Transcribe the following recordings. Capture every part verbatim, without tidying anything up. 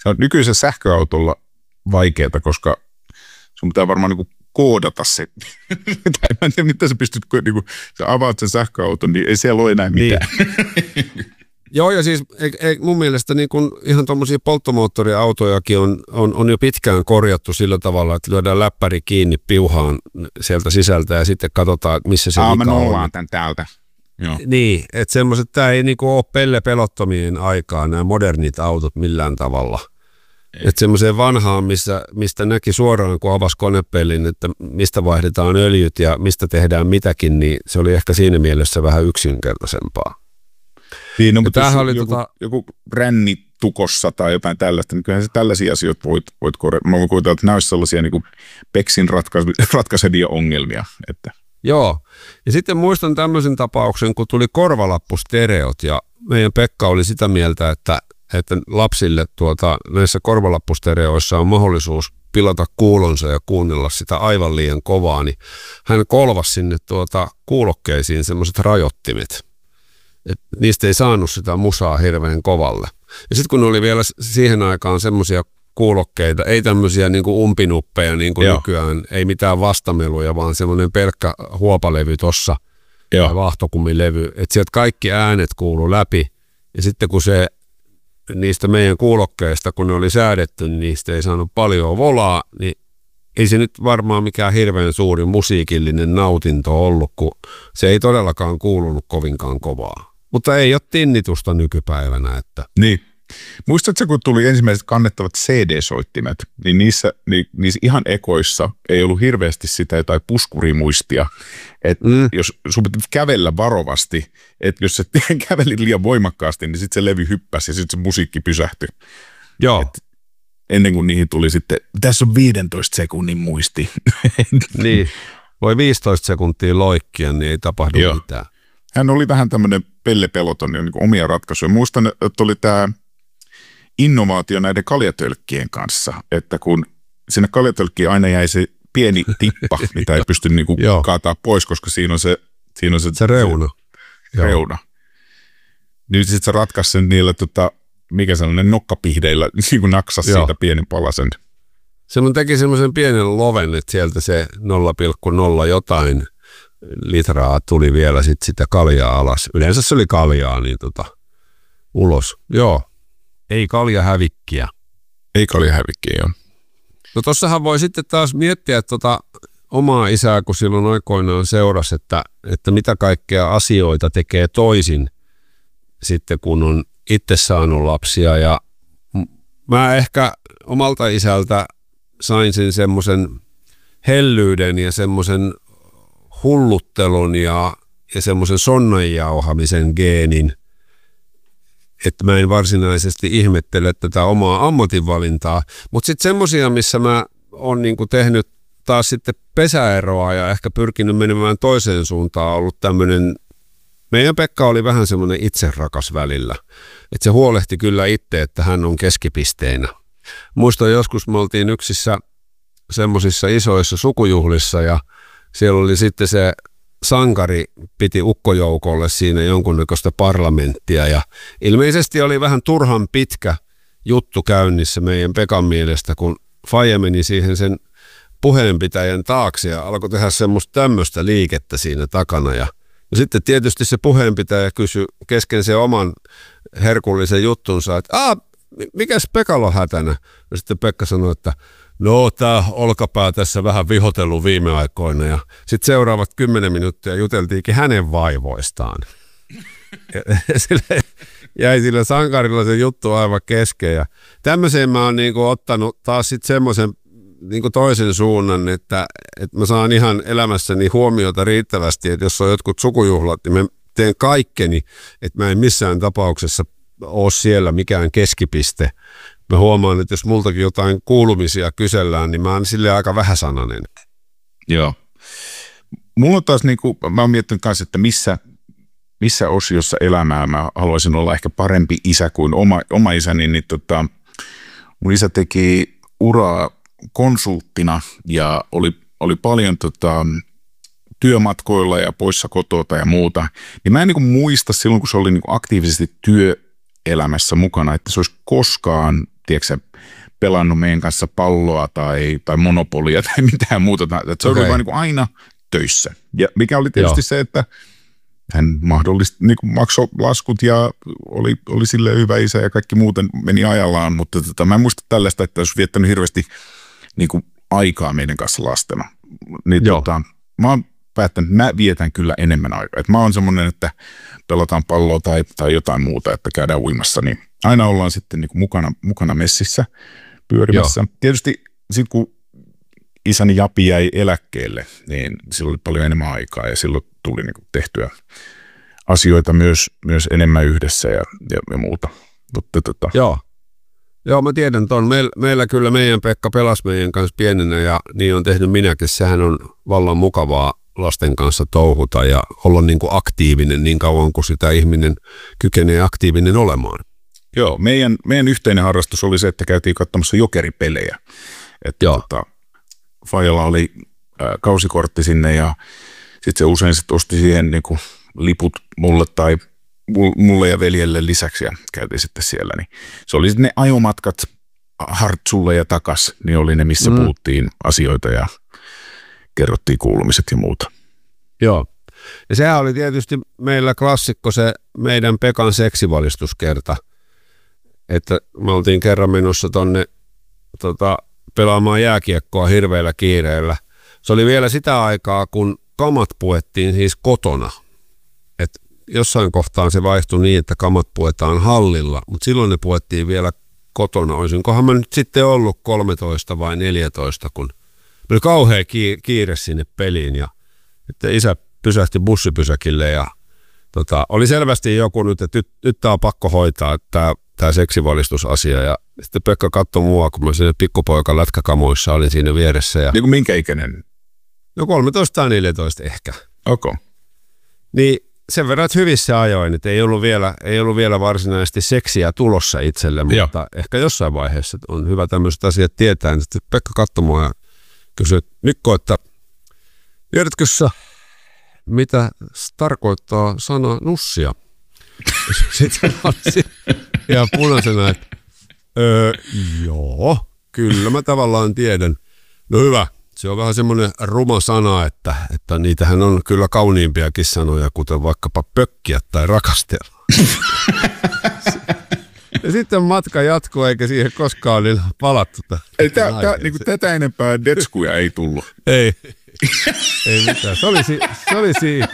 Se on nykyisen sähköautolla vaikeaa, koska sun pitää varmaan niin kuin koodata se. Tai mä en tiedä, mitä sä pystyt, niin kuin, sä avaat sen sähköauton, niin ei siellä ole enää mitään. Niin. Joo, ja siis ei, ei, mun mielestä niin kun ihan tuommoisia polttomoottoriautojakin on, on, on jo pitkään korjattu sillä tavalla, että lyödään läppäri kiinni piuhaan sieltä sisältä ja sitten katsotaan, missä se Aa, vika mä on. nollaan tän täältä. Joo. Niin, että semmoiset, tämä ei niinku ole pelle pelottomien aikaa, nämä modernit autot millään tavalla. Että semmoiseen vanhaan, missä, mistä näki suoraan, kun avasi konepellin, että mistä vaihdetaan öljyt ja mistä tehdään mitäkin, niin se oli ehkä siinä mielessä vähän yksinkertaisempaa. Niin, no, mutta jos oli joku, tota... joku ränni tukossa tai jotain tällaista, niin kyllähän se tällaisia asioita voit, voit korjata. Mä voin kuvitella, että nämä olisi sellaisia niin kuin Peksin ratkais- ratkaisevia ongelmia. Että. Joo, ja sitten muistan tämmöisen tapauksen, kun tuli korvalappustereot ja meidän Pekka oli sitä mieltä, että, että lapsille tuota, näissä korvalappustereoissa on mahdollisuus pilata kuulonsa ja kuunnella sitä aivan liian kovaa, niin hän kolvasi sinne tuota kuulokkeisiin semmoiset rajoittimet. Et niistä ei saanut sitä musaa hirveän kovalle. Ja sitten kun oli vielä siihen aikaan semmoisia kuulokkeita, ei tämmöisiä niin kuin umpinuppeja niin kuin nykyään, ei mitään vastameluja, vaan semmoinen pelkkä huopalevy tossa, tai vaahtokumilevy, että sieltä kaikki äänet kuului läpi. Ja sitten kun se niistä meidän kuulokkeista, kun ne oli säädetty, niin niistä ei saanut paljon volaa, niin ei se nyt varmaan mikään hirveän suuri musiikillinen nautinto ollut, kun se ei todellakaan kuulunut kovinkaan kovaa. Mutta ei ole tinnitusta nykypäivänä. Että. Niin. Muistatko, kun tuli ensimmäiset kannettavat C D-soittimet, niin niissä, niin niissä ihan ekoissa ei ollut hirveästi sitä jotain puskurimuistia. Että mm. jos sun pitää kävellä varovasti, että jos sä kävelit liian voimakkaasti, niin sitten se levy hyppäsi ja sitten se musiikki pysähtyi. Joo. Et ennen kuin niihin tuli sitten, tässä on viidentoista sekunnin muisti. Niin, voi viisitoista sekuntia loikkia, niin ei tapahdu Joo. mitään. Hän oli vähän tämmöinen pellepeloton, niin omia ratkaisuja. Muistan, että oli tämä innovaatio näiden kaljatölkkien kanssa, että kun sinne kaljatölkkiin aina jäi se pieni tippa, mitä ei pysty niinku kaataa pois, koska siinä on se, siinä on se, se reuna. Se reuna. Nyt sitten se ratkaisi sen niillä, tota, mikä sellainen nokkapihdeillä, niin kuin naksasi Joo. siitä pienen palasen. Se mun teki semmoisen pienen loven, että sieltä se nolla pilkku nolla jotain litraa tuli vielä sit sitä kaljaa alas. Yleensä se oli kaljaa, niin tota, ulos. Joo, ei kalja hävikkiä. Ei kalja hävikkiä, joo. No tossahan voi sitten taas miettiä tota omaa isää, kun silloin aikoinaan seurasi, että, että mitä kaikkea asioita tekee toisin sitten, kun on itse saanut lapsia. Ja mä ehkä omalta isältä sain sen semmoisen hellyyden ja semmoisen hulluttelun ja, ja semmoisen sonnanjauhamisen geenin, että mä en varsinaisesti ihmettele tätä omaa ammatinvalintaa, mutta sitten semmoisia, missä mä oon niinku tehnyt taas sitten pesäeroa ja ehkä pyrkinyt menemään toiseen suuntaan, on ollut tämmöinen, meidän Pekka oli vähän semmoinen itserakas välillä, että se huolehti kyllä itse, että hän on keskipisteinä. Muistan joskus me oltiin yksissä semmoisissa isoissa sukujuhlissa ja siellä oli sitten se sankari piti ukkojoukolle siinä jonkunnäköistä parlamenttia ja ilmeisesti oli vähän turhan pitkä juttu käynnissä meidän Pekan mielestä, kun faija meni siihen sen puheenpitäjän taakse ja alkoi tehdä semmoista tämmöistä liikettä siinä takana ja, ja sitten tietysti se puheenpitäjä kysyi kesken sen oman herkullisen juttunsa, että aah, mikäs Pekalla on hätänä? Ja sitten Pekka sanoi, että no, tämä olkapää tässä vähän vihotellut viime aikoina ja sitten seuraavat kymmenen minuuttia juteltiinkin hänen vaivoistaan. Ja sille, jäi sillä sankarilla se juttu aivan kesken ja tämmöiseen mä oon niinku ottanut taas sitten semmoisen niinku toisen suunnan, että, että mä saan ihan elämässäni huomiota riittävästi, että jos on jotkut sukujuhlat, niin mä teen kaikkeni, että mä en missään tapauksessa ole siellä mikään keskipiste. Mä huomaan, että jos multakin jotain kuulumisia kysellään, niin mä oon silleen aika vähäsanainen. Joo. Mulla on taas, niin kuin, mä oon miettinyt kanssa, että missä, missä osiossa elämää mä haluaisin olla ehkä parempi isä kuin oma, oma isäni. Niin tota, mun isä teki uraa konsulttina ja oli, oli paljon tota, työmatkoilla ja poissa kotota ja muuta. Niin mä en niin kuin muista silloin, kun se oli niin kuin aktiivisesti työ elämässä mukana, että se olisi koskaan tiedätkö, pelannut meidän kanssa palloa tai, tai monopolia tai mitään muuta. Että se okay. oli vaan niin kuin aina töissä. Ja mikä oli tietysti Joo. se, että hän mahdollisesti niin kuin maksoi laskut ja oli, oli silleen hyvä isä ja kaikki muuten meni ajallaan, mutta tota, mä en muista tällaista, että olisi viettänyt hirveästi niin kuin aikaa meidän kanssa lastena. Niin, tota, mä oon päättänyt, että mä vietän kyllä enemmän aikaa. Et mä oon semmoinen, että pelataan palloa tai, tai jotain muuta, että käydään uimassa, niin aina ollaan sitten niin kuin mukana, mukana messissä pyörimässä. Joo. Tietysti sitten kun isäni Japi jäi eläkkeelle, niin silloin oli paljon enemmän aikaa ja silloin tuli niin kuin tehtyä asioita myös, myös enemmän yhdessä ja, ja, ja muuta. Mutta, tota. Joo. Joo, mä tiedän ton. Meillä, meillä kyllä meidän Pekka pelasi meidän kanssa pienenä ja niin on tehnyt minäkin. Sehän on vallan mukavaa lasten kanssa touhuta ja olla niin kuin aktiivinen niin kauan kuin sitä ihminen kykenee aktiivinen olemaan. Joo, meidän, meidän yhteinen harrastus oli se, että käytiin katsomassa jokeripelejä. Että tota, Fajalla oli äh, kausikortti sinne ja sitten se usein sit osti siihen niin kuin liput mulle tai mulle ja veljelle lisäksi ja käytiin sitten siellä. Niin se oli sitten ne ajomatkat Hartsulle ja takas, niin oli ne, missä mm. puhuttiin asioita ja kerrottiin kuulumiset ja muuta. Joo. Ja sehän oli tietysti meillä klassikko se meidän Pekan seksivalistuskerta, että me oltiin kerran menossa tonne tota, pelaamaan jääkiekkoa hirveällä kiireellä. Se oli vielä sitä aikaa, kun kamat puettiin siis kotona. Et jossain kohtaan se vaihtui niin, että kamat puetaan hallilla, mutta silloin ne puettiin vielä kotona. Olisinkohan mä nyt sitten ollut kolmetoista vai neljätoista, kun oli kauhea kiire sinne peliin ja että isä pysähti bussipysäkille ja tota, oli selvästi joku nyt, että nyt, nyt tämä on pakko hoitaa tämä, tämä seksivalistusasia ja sitten Pekka katsoi mua, kun mä sinne pikkupoika lätkäkamuissa olin siinä vieressä. Ja, niin kuin minkä ikäinen? No kolmetoista tai neljätoista ehkä. Okay. Niin sen verran, että hyvissä ajoin, että ei ollut vielä, ei ollut vielä varsinaisesti seksiä tulossa itselle, mutta Joo. ehkä jossain vaiheessa on hyvä tämmöiset asiat tietää. Sitten Pekka katsoi mua ja kysyi, että Mikko, että tiedätkö sä, mitä tarkoittaa sana nussia? Sitten olisin ihan punaisena, että öö, joo, kyllä mä tavallaan tiedän. No hyvä, se on vähän semmoinen ruma sana, että, että niitähän on kyllä kauniimpiakin sanoja, kuten vaikkapa pökkiä tai rakastella. Ja sitten matka jatkuu, eikä siihen koskaan ole palattu. Ei, tää, tää, niin tätä enempää detskuja ei tullut. Ei, ei mitään. Se oli, si, se oli siinä.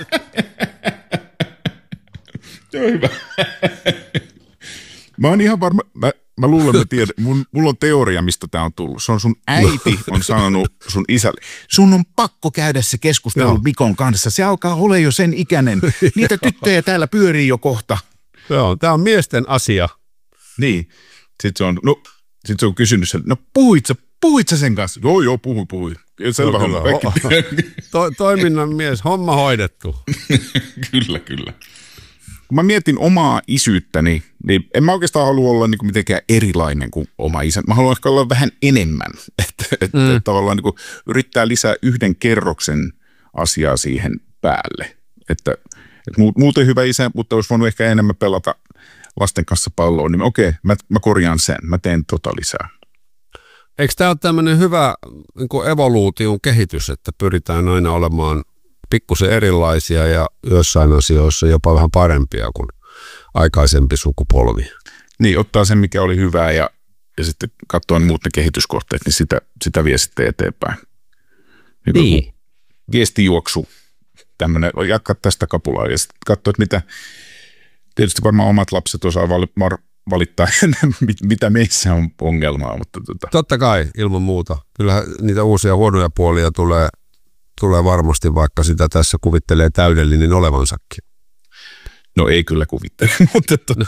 Se on hyvä. Mä oon ihan varma, mä, mä luulen, mä tiedän, mun, mulla on teoria, mistä tää on tullut. Se on sun äiti on sanonut sun isälle, sun on pakko käydä se keskustelu Mikon kanssa. Se alkaa olla jo sen ikäinen. Niitä tyttöjä täällä pyörii jo kohta. Joo, tää on miesten asia. Niin. Sitten se on, no, sit se on kysynyt sen, no puhuit sä, puhuit sä sen kanssa? Joo, joo, puhuin, puhuin. Selvä homma. To, toiminnan mies, homma hoidettu. Kyllä, kyllä. Kun mä mietin omaa isyyttäni, niin en mä oikeastaan halua olla niin kuin mitenkään erilainen kuin oma isä. Mä haluan ehkä olla vähän enemmän, että, että mm. tavallaan niin kuin yrittää lisää yhden kerroksen asiaa siihen päälle. Että, että muuten hyvä isä, mutta olisi voinut ehkä enemmän pelata lasten kanssa palloa, niin okei, mä, mä korjaan sen, mä teen tota lisää. Eikö tämä ole tämmöinen hyvä niin kuin evoluution kehitys, että pyritään aina olemaan pikkusen erilaisia ja jossain asioissa jopa vähän parempia kuin aikaisempi sukupolvi? Niin, ottaa sen, mikä oli hyvää ja, ja sitten katsoa muut ne kehityskohteet, niin sitä, sitä vie sitten eteenpäin. Niin. niin. Viestijuoksu, tämmöinen, jatkaa tästä kapulaa ja sitten katsoa, että mitä, tietysti varmaan omat lapset osaa val- valittaa, mitä meissä on ongelmaa. Mutta tota. Totta kai, ilman muuta. Kyllähän niitä uusia huonoja puolia tulee, tulee varmasti, vaikka sitä tässä kuvittelee täydellinen olevansakin. No ei kyllä kuvittele, mutta tota,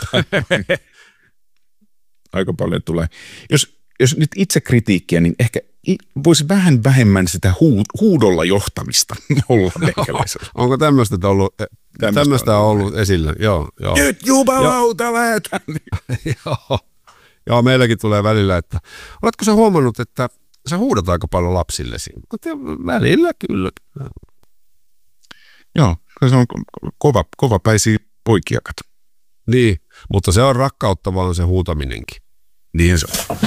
aika paljon tulee. Jos, jos nyt itse kritiikkiä, niin ehkä voisi vähän vähemmän sitä huud- huudolla johtamista olla meikäläisellä. Onko tämmöistä ollut, tämmöistä on ollut esillä? Joo, joo. Nyt jumalauta lähetään! joo. joo, meilläkin tulee välillä, että oletko sä huomannut, että sä huudat aika paljon lapsillesi? Välillä kyllä. Joo, se on kova, kovapäisiä poikia, kato. Niin, mutta se on rakkautta vaan se huutaminenkin. Niin se on.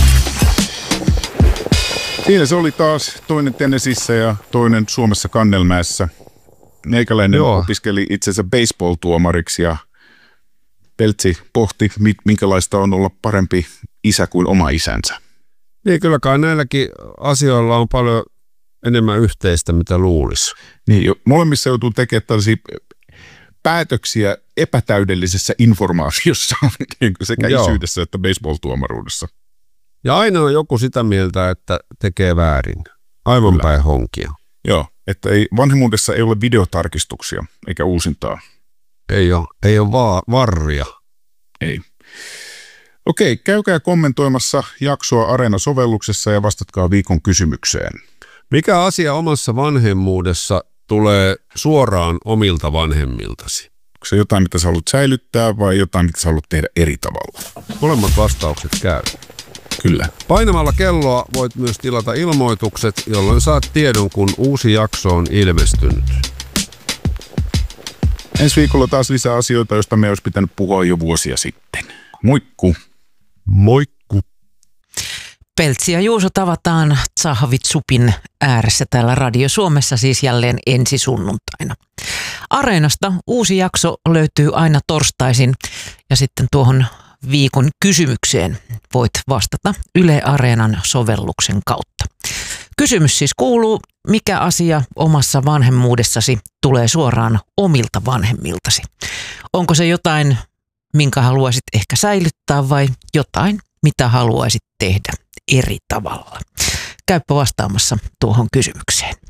Siinä se oli taas toinen Tennesseeissä ja toinen Suomessa Kannelmäessä. Meikäläinen Joo. opiskeli itsensä baseball-tuomariksi ja Peltsi pohti, minkälaista on olla parempi isä kuin oma isänsä. Niin, kyllä kai näilläkin asioilla on paljon enemmän yhteistä, mitä luulisi. Niin, jo, molemmissa joutuu tekemään tällaisia päätöksiä epätäydellisessä informaatiossa, sekä Joo. isyydessä että baseball-tuomaruudessa. Ja aina on joku sitä mieltä, että tekee väärin. Aivan Kyllä. päin honkia. Joo, että ei, vanhemmuudessa ei ole videotarkistuksia eikä uusintaa. Ei ole, ei ole va- varria. Ei. Okei, käykää kommentoimassa jaksoa Areena-sovelluksessa ja vastatkaa viikon kysymykseen. Mikä asia omassa vanhemmuudessa tulee suoraan omilta vanhemmiltasi? Onko se jotain, mitä sä haluat säilyttää vai jotain, mitä sä haluat tehdä eri tavalla? Molemmat vastaukset käy. Kyllä. Painamalla kelloa voit myös tilata ilmoitukset, jolloin saat tiedon, kun uusi jakso on ilmestynyt. Ensi viikolla taas lisää asioita, joista me olisi pitänyt puhua jo vuosia sitten. Moikku! Moikku! Peltsi ja Juuso tavataan Zahvit-supin ääressä täällä Radio Suomessa siis jälleen ensi sunnuntaina. Areenasta uusi jakso löytyy aina torstaisin ja sitten tuohon viikon kysymykseen voit vastata Yle Areenan sovelluksen kautta. Kysymys siis kuuluu, mikä asia omassa vanhemmuudessasi tulee suoraan omilta vanhemmiltasi? Onko se jotain, minkä haluaisit ehkä säilyttää vai jotain, mitä haluaisit tehdä eri tavalla? Käyppä vastaamassa tuohon kysymykseen.